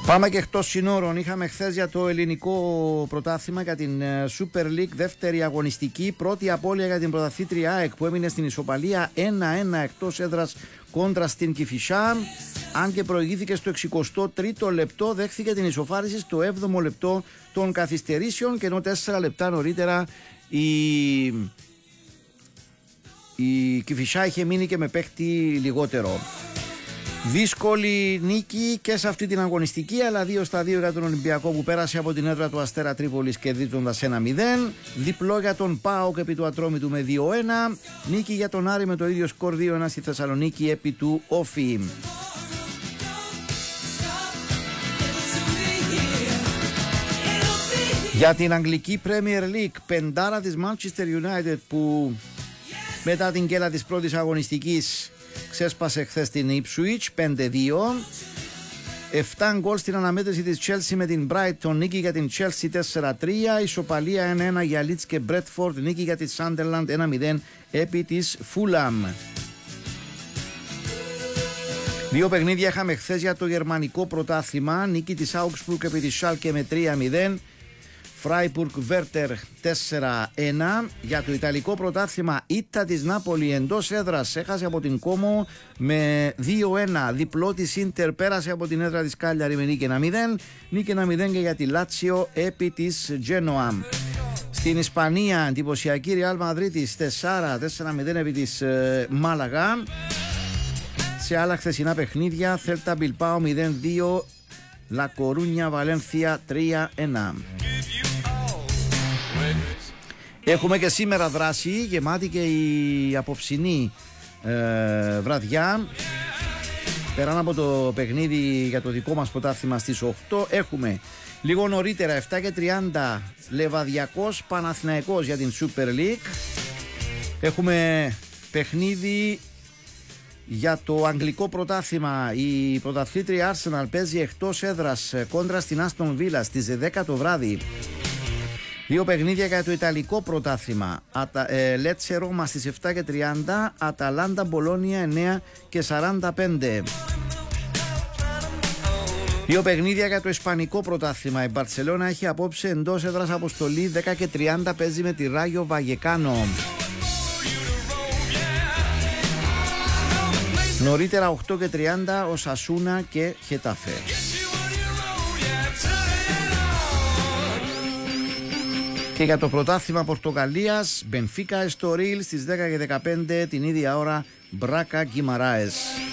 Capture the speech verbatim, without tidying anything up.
Πάμε και εκτός συνόρων. Είχαμε χθες για το ελληνικό πρωτάθλημα, για την Super League, δεύτερη αγωνιστική. Πρώτη απώλεια για την πρωταθλήτρια ΑΕΚ που έμεινε στην ισοπαλία ένα ένα εκτός έδρας κόντρα στην Κηφισιά. Αν και προηγήθηκε στο εξηκοστό τρίτο λεπτό, δέχθηκε την ισοφάριση στο έβδομο λεπτό των καθυστερήσεων, και ενώ τέσσερα λεπτά νωρίτερα η, η Κηφισιά είχε μείνει και με παίχτη λιγότερο. Δύσκολη νίκη και σε αυτή την αγωνιστική, αλλά δύο στα δύο για τον Ολυμπιακό που πέρασε από την έδρα του Αστέρα Τρίπολης κερδίζοντας ένα μηδέν. Διπλό για τον ΠΑΟΚ επί του Ατρόμητου με δύο ένα. Νίκη για τον Άρη με το ίδιο σκορ δύο ένα στη Θεσσαλονίκη επί του Όφη. Για την Αγγλική Premier League, πεντάρα της Manchester United που μετά την κέλα της πρώτης αγωνιστικής ξέσπασε χθες την Ipswich πέντε δύο. επτά γκολ στην αναμέτρηση της Chelsea με την Brighton, νίκη για την Chelsea τέσσερα τρία, ισοπαλία ένα ένα για Leeds και Bradford, νίκη για τη Sunderland ένα μηδέν επί της Fulham. Δύο παιχνίδια είχαμε χθες για το γερμανικό πρωτάθλημα, νίκη της Augsburg επί της Schalke με τρία μηδέν, Freiburg Werder τέσσερα ένα. Για το ιταλικό πρωτάθλημα, ήττα της Νάπολη εντός έδρας, έχασε από την Κόμο με δύο ένα. Διπλό της Ίντερ, πέρασε από την έδρα της Κάλιαρη με νίκη ένα μηδέν. Νίκη ένα μηδέν και για τη Λάτσιο επί της Τζένοα. Στην Ισπανία, εντυπωσιακή Real Madrid τέσσερα μηδέν επί της ε, Μάλαγα. Σε άλλα χθεσινά παιχνίδια, Θέλτα Μπιλπάο μηδέν δύο, Λα Κορούνια Βαλένθια τρία ένα. Έχουμε και σήμερα δράση, γεμάτη και η απόψινή ε, βραδιά. Πέραν από το παιχνίδι για το δικό μας πρωτάθλημα στις οκτώ, έχουμε λίγο νωρίτερα επτά και τριάντα Λεβαδιακός Παναθηναϊκός για την Super League. Έχουμε παιχνίδι για το αγγλικό πρωτάθλημα. Η πρωταθλήτρια Arsenal παίζει εκτός έδρας κόντρα στην Aston Villa στις δέκα το βράδυ. Δύο παιχνίδια για το ιταλικό πρωτάθλημα. Λέτσε Ρώμα στις επτά και τριάντα, Αταλάντα Μπολόνια εννέα και σαράντα πέντε. Δύο παιχνίδια για το ισπανικό πρωτάθλημα. Η Μπαρτσελώνα έχει απόψε εντός έδρας αποστολή, δέκα και τριάντα παίζει με τη Ράγιο Βαγεκάνο. Νωρίτερα οκτώ και τριάντα ο Σασούνα και Χετάφε. Και για το πρωτάθλημα Πορτογαλίας, Μπενφίκα Εστορίλ στις δέκα και δεκαπέντε, την ίδια ώρα Μπράκα Γκιμαράες.